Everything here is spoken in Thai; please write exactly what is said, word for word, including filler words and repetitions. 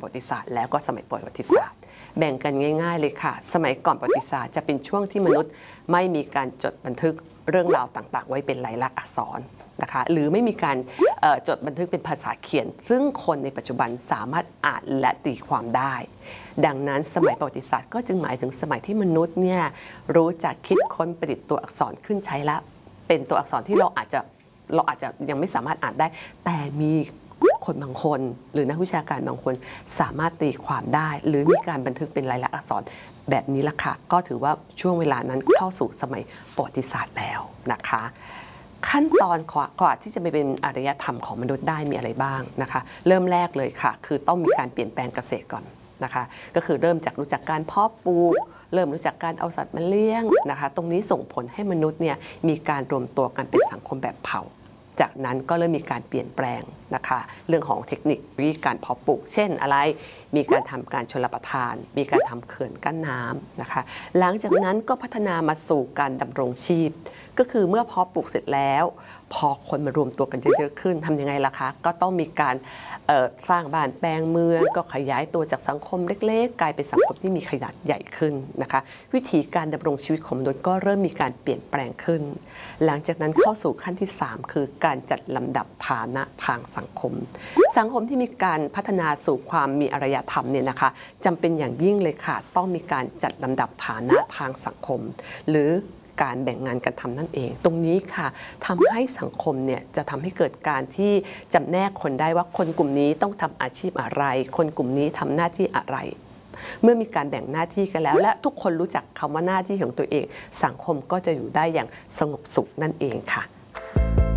ประวัติศาสตร์แล้วก็สมัยประวัติศาสตร์แบ่งกันง่ายๆเลยค่ะสมัยก่อนประวัติศาสตร์จะเป็นช่วงที่มนุษย์ไม่มีการจดบันทึกเรื่องราวต่างๆไว้เป็นลายลักษณ์อักษรนะคะหรือไม่มีการจดบันทึกเป็นภาษาเขียนซึ่งคนในปัจจุบันสามารถอ่านและตีความได้ดังนั้นสมัยประวัติศาสตร์ก็จึงหมายถึงสมัยที่มนุษย์เนี่ยรู้จักคิดค้นประดิษฐ์ตัวอักษรขึ้นใช้แล้วเป็นตัวอักษรที่เราอาจจะเราอาจจะยังไม่สามารถอ่านได้แต่มีคนบางคนหรือนักวิชาการบางคนสามารถตีความได้หรือมีการบันทึกเป็นลายลักษณ์อักษรแบบนี้ละค่ะก็ถือว่าช่วงเวลานั้นเข้าสู่สมัยประวัติศาสตร์แล้วนะคะขั้นตอนก่อนที่จะไปเป็นอารยธรรมของมนุษย์ได้มีอะไรบ้างนะคะเริ่มแรกเลยค่ะคือต้องมีการเปลี่ยนแปลงเกษตรก่อนนะคะก็คือเริ่มจากรู้จักการเพาะปลูกเริ่มรู้จักการเอาสัตว์มาเลี้ยงนะคะตรงนี้ส่งผลให้มนุษย์เนี่ยมีการรวมตัวกันเป็นสังคมแบบเผ่าจากนั้นก็เริ่มมีการเปลี่ยนแปลงนะคะเรื่องของเทคนิควิธีการเพาะปลูกเช่นอะไรมีการทำการชลประทานมีการทำเขื่อนกั้นน้ำนะคะหลังจากนั้นก็พัฒนามาสู่การดำรงชีพก็คือเมื่อเพาะปลูกเสร็จแล้วพอคนมารวมตัวกันเยอะๆขึ้นทำยังไงล่ะคะก็ต้องมีการสร้างบ้านแปลงเมืองก็ขยายตัวจากสังคมเล็กๆกลายเป็นสังคมที่มีขนาดใหญ่ขึ้นนะคะวิธีการดำรงชีวิตของมนุษย์ก็เริ่มมีการเปลี่ยนแปลงขึ้นหลังจากนั้นเข้าสู่ขั้นที่สามคือการจัดลำดับฐานะทางสังคมสังคมที่มีการพัฒนาสู่ความมีอารยธรรมเนี่ยนะคะจำเป็นอย่างยิ่งเลยค่ะต้องมีการจัดลำดับฐานะทางสังคมหรือการแบ่งงานกันทำนั่นเองตรงนี้ค่ะทำให้สังคมเนี่ยจะทำให้เกิดการที่จำแนกคนได้ว่าคนกลุ่มนี้ต้องทำอาชีพอะไรคนกลุ่มนี้ทำหน้าที่อะไรเมื่อมีการแบ่งหน้าที่กันแล้วและทุกคนรู้จักคำว่าหน้าที่ของตัวเองสังคมก็จะอยู่ได้อย่างสงบสุขนั่นเองค่ะ